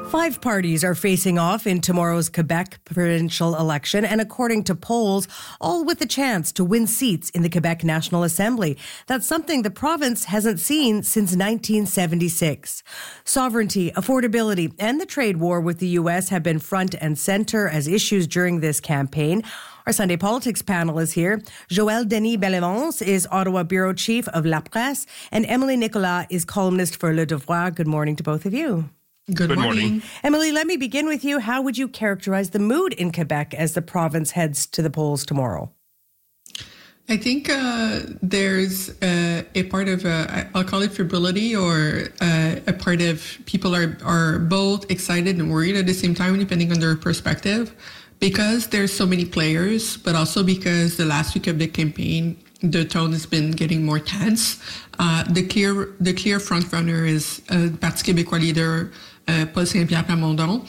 5 parties are facing off in tomorrow's Quebec provincial election, and according to polls, all with a chance to win seats in the Quebec National Assembly. That's something the province hasn't seen since 1976. Sovereignty, affordability, and the trade war with the U.S. have been front and center as issues during this campaign. Our Sunday Politics panel is here. Joël Denis Bellemons is Ottawa Bureau Chief of La Presse, and Emily Nicolas is columnist for Le Devoir. Good morning to both of you. Good morning. Emily, let me begin with you. How would you characterize the mood in Quebec as the province heads to the polls tomorrow? I think there's a part of, I'll call it febrility, or a part of people are both excited and worried at the same time, depending on their perspective, because there's so many players, but also because the last week of the campaign, the tone has been getting more tense. The clear front runner is Parti québécois leader Paul Saint-Pierre Plamondon.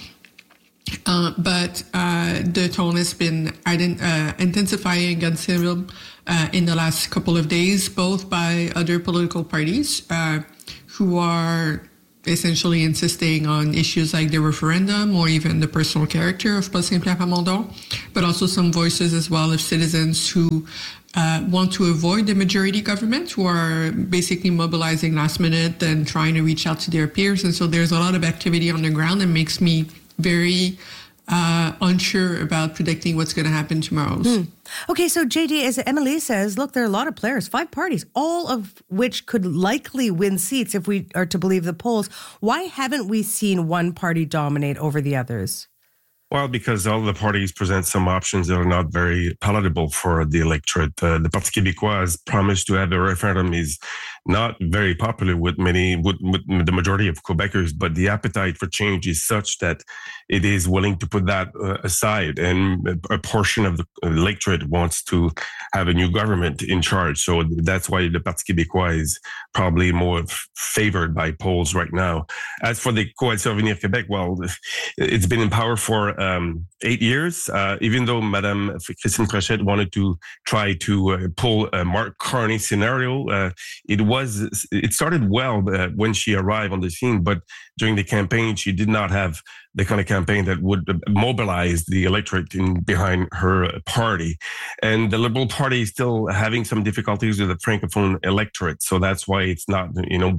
But the tone has been intensifying against him in the last couple of days, both by other political parties who are essentially insisting on issues like the referendum or even the personal character of Paul Saint-Pierre Plamondon, but also some voices as well of citizens who want to avoid the majority government, who are basically mobilizing last minute and trying to reach out to their peers. And so there's a lot of activity on the ground that makes me very unsure about predicting what's going to happen tomorrow. Okay, so JD, as Emily says, look, there are a lot of players, 5 parties, all of which could likely win seats if we are to believe the polls. Why haven't we seen one party dominate over the others? Well, because all the parties present some options that are not very palatable for the electorate. The Parti québécois has promised to have a referendum is not very popular with the majority of Quebecers, but the appetite for change is such that it is willing to put that aside. And a portion of the electorate wants to have a new government in charge. So that's why the Parti québécois is probably more favored by polls right now. As for the Coalition Avenir Québec, well, it's been in power for 8 years, even though Madame Christine Frechette wanted to try to pull a Mark Carney scenario. It started well when she arrived on the scene, but during the campaign, she did not have the kind of campaign that would mobilize the electorate behind her party. And the Liberal Party is still having some difficulties with the Francophone electorate. So that's why it's not,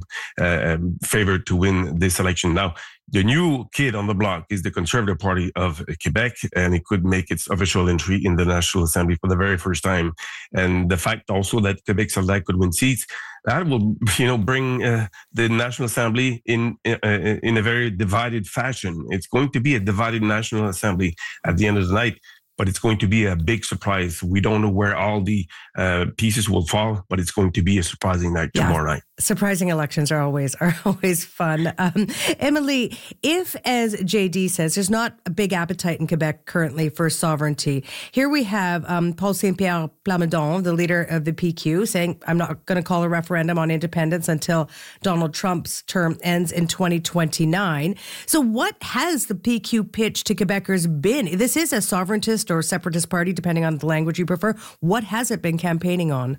favored to win this election. Now, the new kid on the block is the Conservative Party of Quebec, and it could make its official entry in the National Assembly for the very first time. And the fact also that Quebec Solidaire could win seats, that will, bring the National Assembly in a very divided fashion. It's going to be a divided National Assembly at the end of the night, but it's going to be a big surprise. We don't know where all the pieces will fall, but it's going to be a surprising night tomorrow night. Surprising elections are always fun. Emily, if, as JD says, there's not a big appetite in Quebec currently for sovereignty, here we have Paul Saint-Pierre Plamondon, the leader of the PQ, saying, I'm not going to call a referendum on independence until Donald Trump's term ends in 2029. So what has the PQ pitch to Quebecers been? This is a sovereigntist or separatist party, depending on the language you prefer. What has it been campaigning on?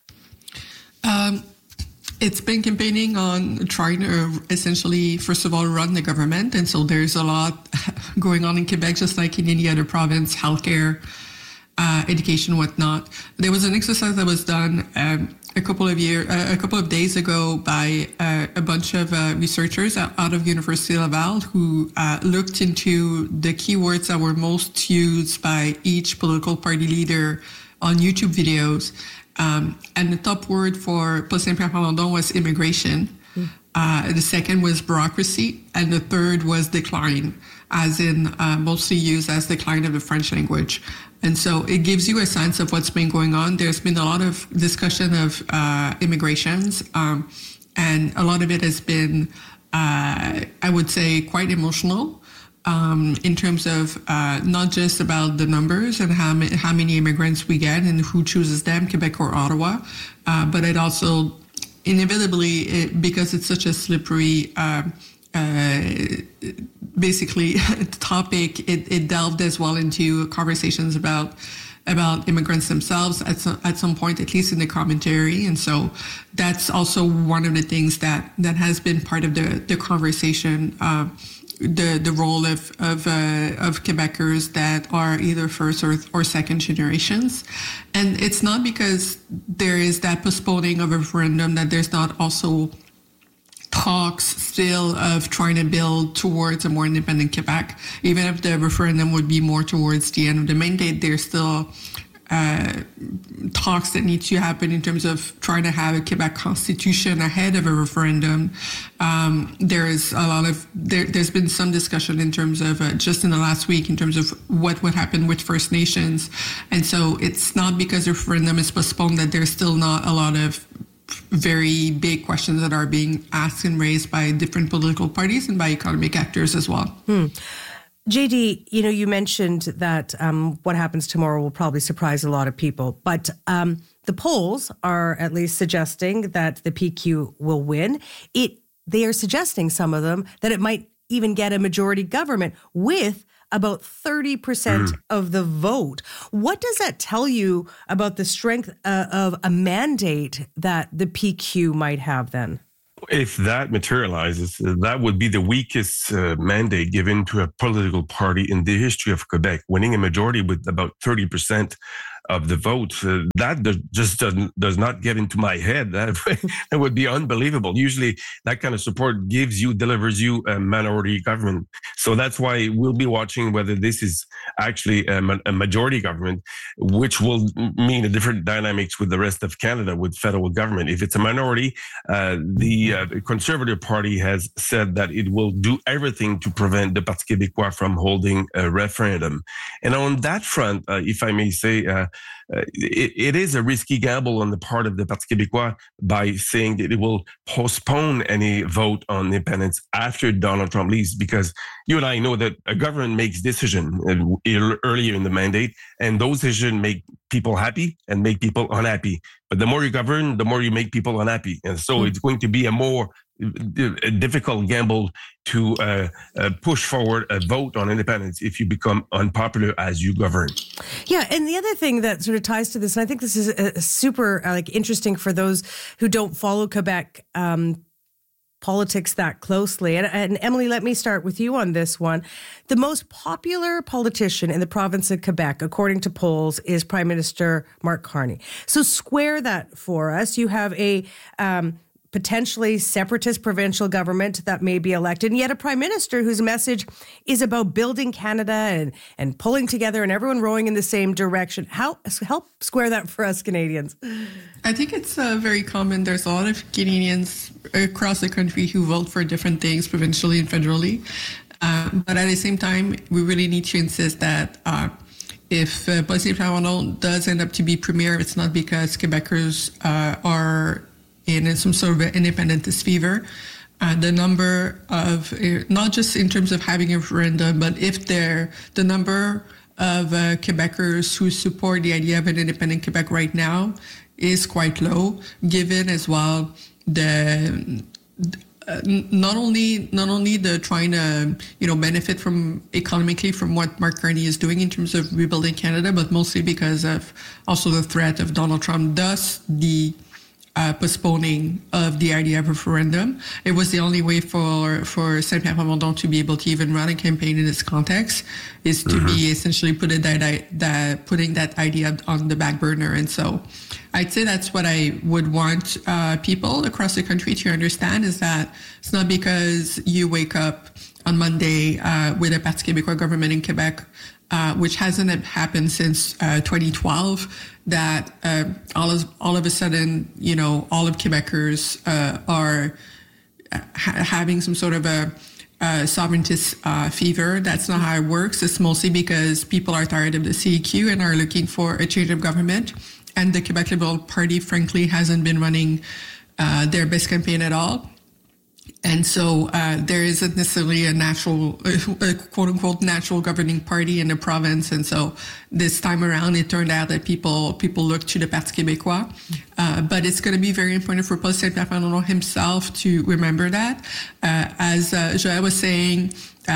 It's been campaigning on trying to essentially, first of all, run the government. And so there's a lot going on in Quebec, just like in any other province, healthcare, education, whatnot. There was an exercise that was done a couple of days ago by a bunch of researchers out of University of Laval who looked into the keywords that were most used by each political party leader on YouTube videos. And the top word for Paul Saint-Pierre Plamondon was immigration. The second was bureaucracy. And the third was decline, as in mostly used as decline of the French language. And so it gives you a sense of what's been going on. There's been a lot of discussion of immigrations, and a lot of it has been, I would say, quite emotional. In terms of not just about the numbers and how many immigrants we get and who chooses them, Quebec or Ottawa, but it also inevitably, because it's such a slippery basically topic, it delved as well into conversations about immigrants themselves at some point, at least in the commentary. And so that's also one of the things that has been part of the conversation the role of Quebecers that are either first or second generations. And it's not because there is that postponing of a referendum that there's not also talks still of trying to build towards a more independent Quebec. Even if the referendum would be more towards the end of the mandate, there's still talks that need to happen in terms of trying to have a Quebec constitution ahead of a referendum. There's been some discussion in terms of just in the last week in terms of what would happen with First Nations. And so it's not because the referendum is postponed that there's still not a lot of very big questions that are being asked and raised by different political parties and by economic actors as well. JD, you mentioned that what happens tomorrow will probably surprise a lot of people, but the polls are at least suggesting that the PQ will win. They are suggesting, some of them, that it might even get a majority government with about 30% of the vote. What does that tell you about the strength of a mandate that the PQ might have then? If that materializes, that would be the weakest mandate given to a political party in the history of Quebec, winning a majority with about 30% of the vote. Does not get into my head. That would be unbelievable. Usually that kind of support delivers you a minority government. So that's why we'll be watching whether this is actually a majority government, which will mean a different dynamics with the rest of Canada, with federal government. If it's a minority, the Conservative Party has said that it will do everything to prevent the Parti Québécois from holding a referendum. And on that front, if I may say, it is a risky gamble on the part of the Parti Québécois by saying that it will postpone any vote on independence after Donald Trump leaves, because you and I know that a government makes decisions earlier in the mandate, and those decisions make people happy and make people unhappy. But the more you govern, the more you make people unhappy. And so it's going to be a more difficult gamble to push forward a vote on independence if you become unpopular as you govern. Yeah, and the other thing that sort of ties to this, and I think this is super interesting for those who don't follow Quebec politics that closely. And Emily, let me start with you on this one. The most popular politician in the province of Quebec, according to polls, is Prime Minister Mark Carney. So square that for us. You have a potentially separatist provincial government that may be elected, and yet a prime minister whose message is about building Canada and pulling together and everyone rowing in the same direction. Help square that for us Canadians. I think it's very common. There's a lot of Canadians across the country who vote for different things provincially and federally. But at the same time, we really need to insist that if Paul Saint-Pierre does end up to be premier, it's not because Quebecers are in some sort of independentist fever. The number of, not just in terms of having a referendum, but if the number of Quebecers who support the idea of an independent Quebec right now is quite low, given as well the not only the trying to benefit from economically from what Mark Carney is doing in terms of rebuilding Canada, but mostly because of also the threat of Donald Trump, thus the postponing of the idea of referendum. It was the only way for Saint-Pierre Plamondon to be able to even run a campaign in this context, is to be essentially putting that idea on the back burner. And so I'd say that's what I would want people across the country to understand, is that it's not because you wake up on Monday with a Parti Québécois government in Quebec, which hasn't happened since 2012, that all of a sudden, all of Quebecers are having some sort of a sovereigntist fever. That's not how it works. It's mostly because people are tired of the CEQ and are looking for a change of government. And the Quebec Liberal Party, frankly, hasn't been running their best campaign at all. And so there isn't necessarily a natural, quote unquote, natural governing party in the province. And so this time around, it turned out that people look to the Parti Québécois. But it's going to be very important for Paul Saint-Pierre Plamondon himself to remember that. As Joël was saying,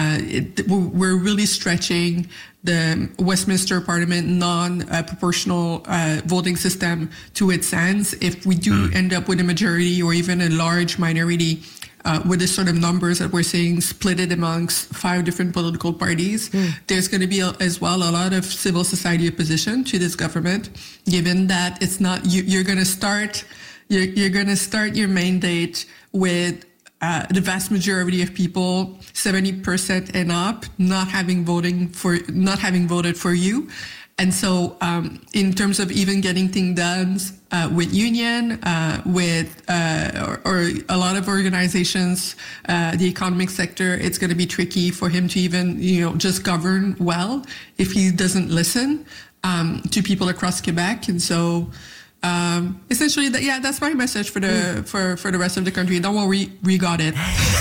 we're really stretching the Westminster Parliament non-proportional voting system to its ends. If we do end up with a majority or even a large minority with the sort of numbers that we're seeing split it amongst 5 different political parties, there's going to be as well a lot of civil society opposition to this government, given that it's not, you're going to start your mandate with the vast majority of people, 70% and up, not having voted for you. And so in terms of even getting things done with union, with or a lot of organizations, the economic sector, it's going to be tricky for him to even, just govern well if he doesn't listen to people across Quebec. And so essentially, that's my message for the rest of the country. Don't worry, we got it.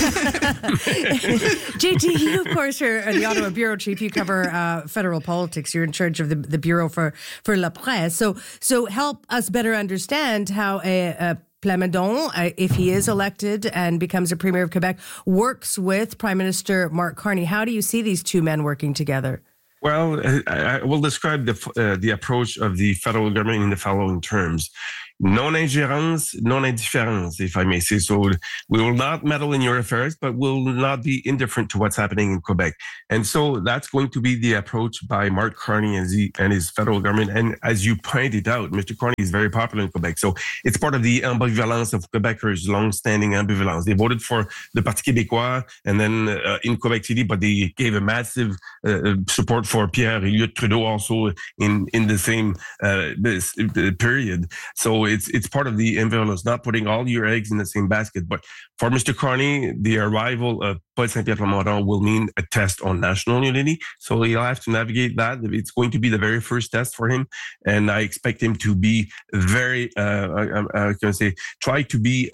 JT, you of course are the Ottawa bureau chief. You cover federal politics. You're in charge of the bureau for La Presse. So help us better understand how Plamondon, if he is elected and becomes a premier of Quebec, works with Prime Minister Mark Carney. How do you see these two men working together? Well, I will describe the approach of the federal government in the following terms. Non-ingérence, non-indifference, if I may say so. We will not meddle in your affairs, but will not be indifferent to what's happening in Quebec. And so that's going to be the approach by Mark Carney and his federal government. And as you pointed out, Mr. Carney is very popular in Quebec. So it's part of the ambivalence of Quebecers, long-standing ambivalence. They voted for the Parti québécois and then in Quebec City, but they gave a massive support for Pierre-Elliott Trudeau also in the same period. So it's part of the ambivalence, not putting all your eggs in the same basket. But for Mr. Carney, the arrival of Paul Saint-Pierre Plamondon will mean a test on national unity. So he'll have to navigate that. It's going to be the very first test for him. And I expect him to be very, try to be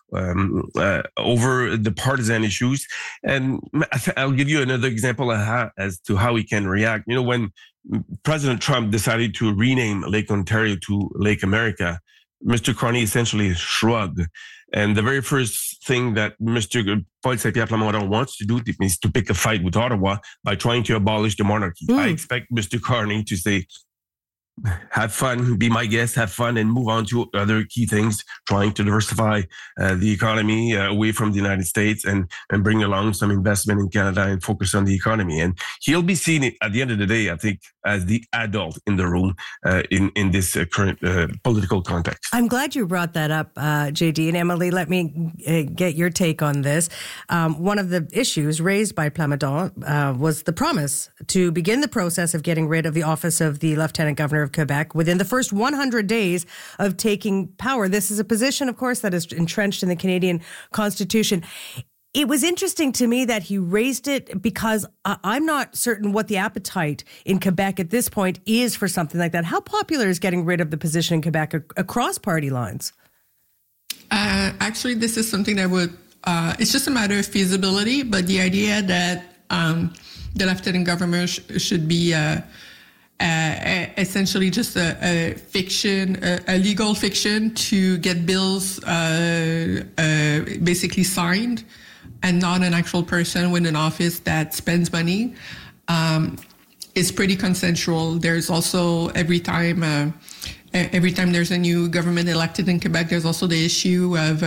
over the partisan issues. And I'll give you another example as to how he can react. When President Trump decided to rename Lake Ontario to Lake America, Mr. Carney essentially shrugged. And the very first thing that Mr. Paul Saint-Pierre Plamondon wants to do is to pick a fight with Ottawa by trying to abolish the monarchy. I expect Mr. Carney to say, have fun, be my guest, have fun, and move on to other key things, trying to diversify the economy away from the United States and bring along some investment in Canada and focus on the economy. And he'll be seen at the end of the day, I think, as the adult in the room in this current political context. I'm glad you brought that up, JD. And Emily, let me get your take on this. One of the issues raised by Plamondon was the promise to begin the process of getting rid of the office of the Lieutenant Governor of Quebec within the first 100 days of taking power. This is a position, of course, that is entrenched in the Canadian Constitution. It was interesting to me that he raised it because I'm not certain what the appetite in Quebec at this point is for something like that. How popular is getting rid of the position in Quebec across party lines? Actually, this is something that would, it's just a matter of feasibility, but the idea that the Lieutenant Governor should be essentially just a fiction, a legal fiction to get bills basically signed, and not an actual person with an office that spends money, is pretty consensual. There's also every time there's a new government elected in Quebec, there's also the issue of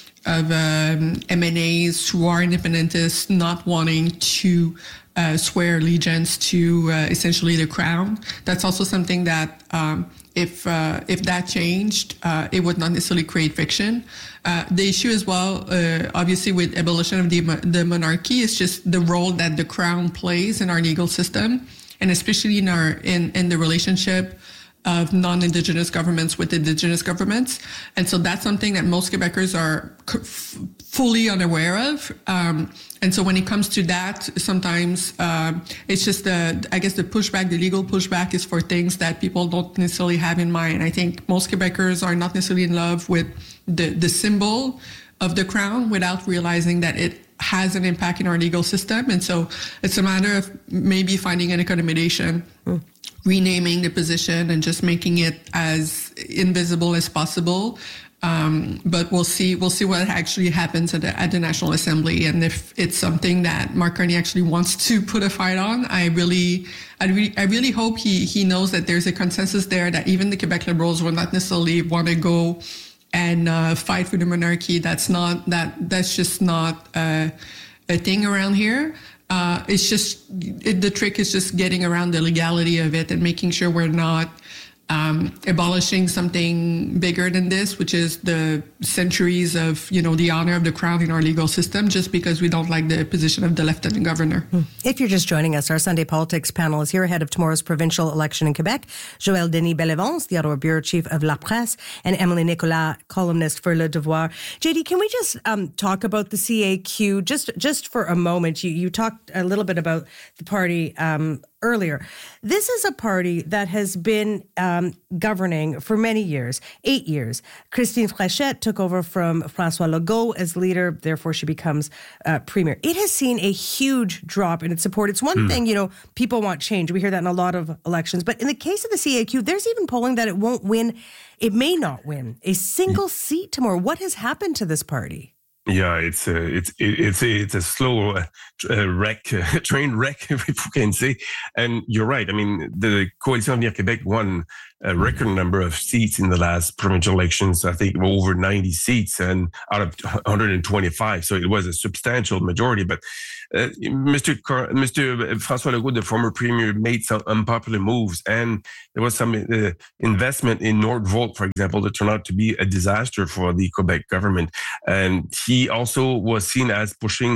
MNAs who are independentists not wanting to swear allegiance to essentially the crown. That's also something that if that changed, it would not necessarily create friction. The issue as well, obviously, with abolition of the monarchy is just the role that the crown plays in our legal system, and especially in the relationship of non-Indigenous governments with Indigenous governments. And so that's something that most Quebecers are fully unaware of. And so when it comes to that, sometimes it's just the pushback, the legal pushback is for things that people don't necessarily have in mind. I think most Quebecers are not necessarily in love with the symbol of the crown without realizing that it has an impact in our legal system. And so it's a matter of maybe finding an accommodation, renaming the position and just making it as invisible as possible. But we'll see what actually happens at the National Assembly. And if it's something that Mark Carney actually wants to put a fight on, I really hope he knows that there's a consensus there that even the Quebec Liberals will not necessarily want to go and fight for the monarchy. That's just not a thing around here. It's just the trick is just getting around the legality of it and making sure we're not abolishing something bigger than this, which is the centuries of, the honor of the crown in our legal system, just because we don't like the position of the lieutenant governor. If you're just joining us, our Sunday Politics panel is here ahead of tomorrow's provincial election in Quebec. Joël Denis Bellevance, the Ottawa Bureau Chief of La Presse, and Emily Nicolas, columnist for Le Devoir. JD, can we just talk about the CAQ just for a moment? You talked a little bit about the party earlier. This is a party that has been governing for many years, 8 years. Christine Frechette took over from François Legault as leader, therefore she becomes premier. It has seen a huge drop in its support. It's one thing, people want change. We hear that in a lot of elections. But in the case of the CAQ, there's even polling that it won't win, it may not win a single seat tomorrow. What has happened to this party? Yeah, it's a slow train wreck, if we can say. And you're right. I mean, the Coalition Avenir Québec won a record number of seats in the last provincial elections. I think over 90 seats and out of 125. So it was a substantial majority. But Mr. François Legault, the former premier, made some unpopular moves, and there was some investment in Nordvolt, for example, that turned out to be a disaster for the Quebec government. And he also was seen as pushing,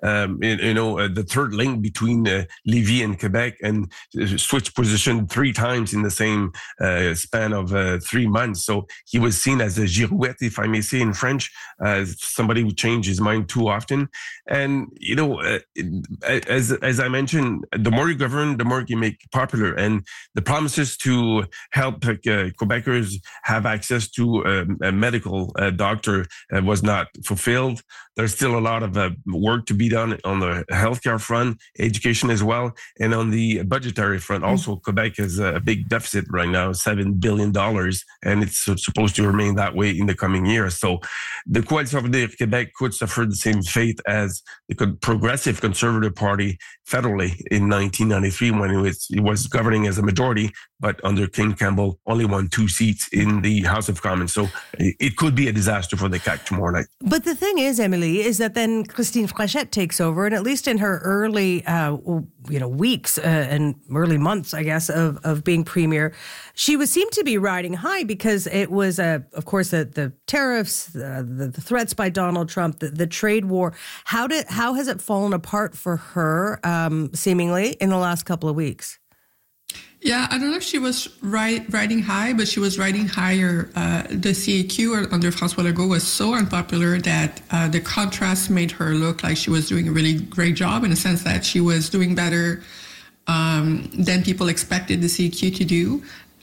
the third link between Lévis and Quebec, and switched position 3 times in the same span of 3 months. So he was seen as a girouette, if I may say in French, as somebody who changed his mind too often. And, as I mentioned, the more you govern, the more you make popular. And the promises to help Quebecers have access to a medical doctor was not fulfilled. There's still a lot of work to be done on the healthcare front, education as well, and on the budgetary front. Also, Quebec has a big deficit right now, $7 billion, and it's supposed to remain that way in the coming years. So the Coalition Avenir Québec could suffer the same fate as the Progressive Conservative Party federally in 1993 when it was governing as a majority, but under King Campbell only won 2 seats in the House of Commons. So it could be a disaster for the CAQ tomorrow night. But the thing is, Emily, is that then Christine Frechette takes over, and at least in her early weeks and early months, I guess, of being premier, she seemed to be riding high because it was, of course, the tariffs, the threats by Donald Trump, the trade war. How has it fallen apart for her, seemingly, in the last couple of weeks? Yeah, I don't know if she was riding high, but she was riding higher. The CAQ under François Legault was so unpopular that the contrast made her look like she was doing a really great job, in the sense that she was doing better than people expected the CAQ to do.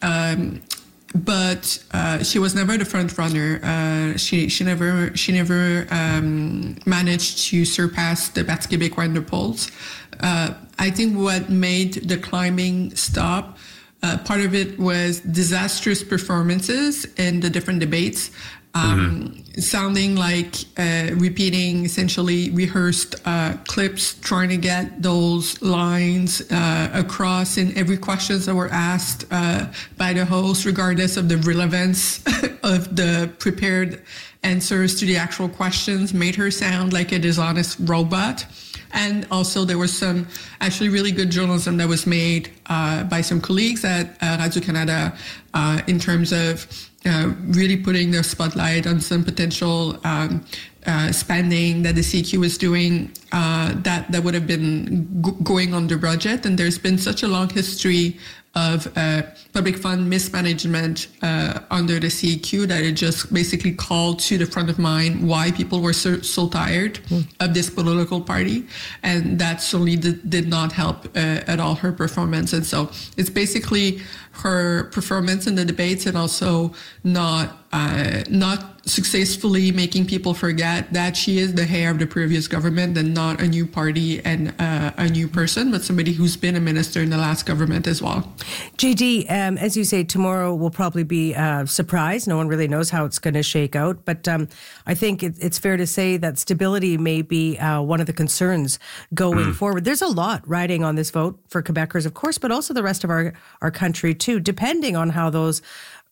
But she was never the front runner. She never managed to surpass the Parti québécois in the polls. I think what made the climbing stop, part of it was disastrous performances in the different debates, sounding like repeating essentially rehearsed clips, trying to get those lines across in every questions that were asked by the host, regardless of the relevance of the prepared answers to the actual questions, made her sound like a dishonest robot. And also there was some actually really good journalism that was made by some colleagues at Radio-Canada in terms of really putting the spotlight on some potential spending that the CQ was doing that would have been going under budget. And there's been such a long history of public fund mismanagement under the CQ that it just basically called to the front of mind why people were so tired of this political party. And that certainly did not help at all her performance. And so it's basically her performance in the debates, and also not successfully making people forget that she is the heir of the previous government and not a new party and a new person, but somebody who's been a minister in the last government as well. JD, as you say, tomorrow will probably be a surprise. No one really knows how it's going to shake out. But I think it's fair to say that stability may be one of the concerns going forward. There's a lot riding on this vote for Quebecers, of course, but also the rest of our country too, depending on how those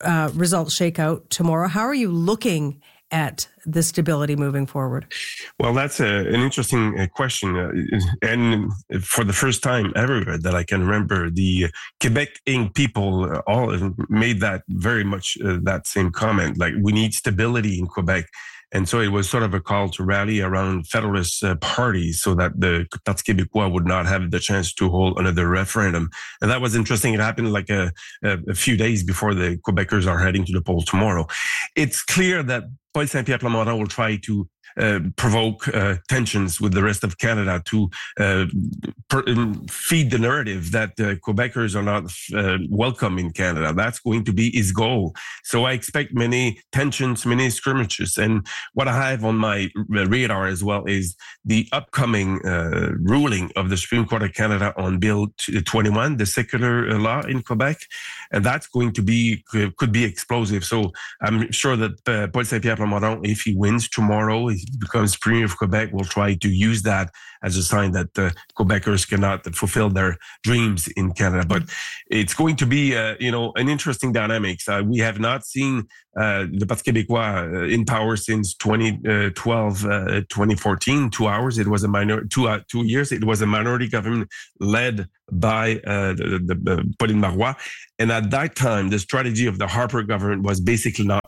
results shake out tomorrow, how are you looking at the stability moving forward? Well, that's an interesting question. And for the first time ever that I can remember, the Quebec Inc. people all made that very much that same comment, like we need stability in Quebec. And so it was sort of a call to rally around Federalist parties so that the Parti Québécois would not have the chance to hold another referendum. And that was interesting. It happened like a few days before the Quebecers are heading to the polls tomorrow. It's clear that Paul Saint-Pierre Plamondon will try to provoke tensions with the rest of Canada to feed the narrative that Quebecers are not welcome in Canada. That's going to be his goal. So I expect many tensions, many skirmishes. And what I have on my radar as well is the upcoming ruling of the Supreme Court of Canada on Bill 21, the secular law in Quebec. And that's going to be, could be explosive. So I'm sure that Paul Saint-Pierre Plamondon, if he wins tomorrow, he becomes Premier of Quebec, will try to use that as a sign that Quebecers cannot fulfill their dreams in Canada. But it's going to be, an interesting dynamics. We have not seen the Parti Québécois in power since 2012, 2014. 2 hours. It was a 2 years. It was a minority government led by Pauline Marois. And at that time, the strategy of the Harper government was basically not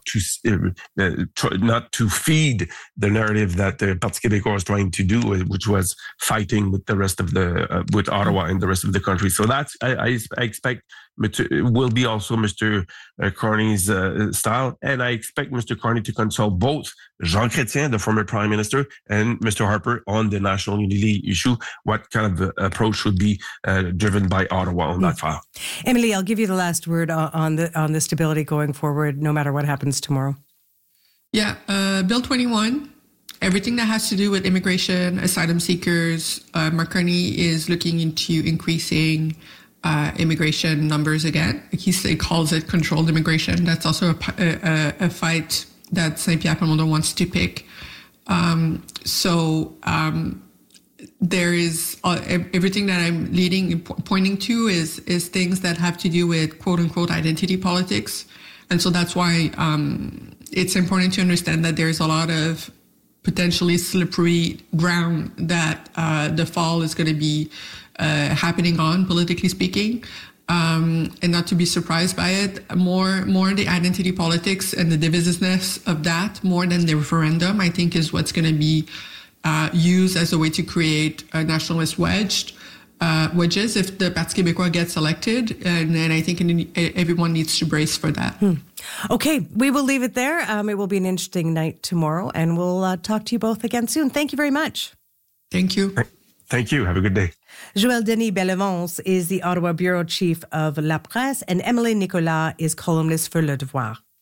to feed the narrative that the Parti Québécois was trying to do, which was fighting with the rest of with Ottawa and the rest of the country. So that's I expect will be also Mr. Carney's style, and I expect Mr. Carney to consult both Jean Chrétien, the former Prime Minister, and Mr. Harper on the national unity issue. What kind of approach should be driven by Ottawa on that file? Emily, I'll give you the last word on the stability going forward, no matter what happens tomorrow. Yeah, Bill 21. Everything that has to do with immigration, asylum seekers, Mark Carney is looking into increasing immigration numbers again. He calls it controlled immigration. That's also a fight that Saint-Pierre Plamondon wants to pick. There is everything that I'm pointing to is things that have to do with quote unquote identity politics. And so that's why it's important to understand that there's a lot of potentially slippery ground that the fall is going to be happening on, politically speaking, and not to be surprised by it. More the identity politics and the divisiveness of that, more than the referendum, I think is what's going to be used as a way to create a nationalist wedges if the Parti Québécois gets elected. And I think everyone needs to brace for that. Okay, we will leave it there. It will be an interesting night tomorrow, and we'll talk to you both again soon. Thank you very much. Thank you. Thank you. Have a good day. Joël Denis Bellevance is the Ottawa bureau chief of La Presse, and Emily Nicolas is columnist for Le Devoir.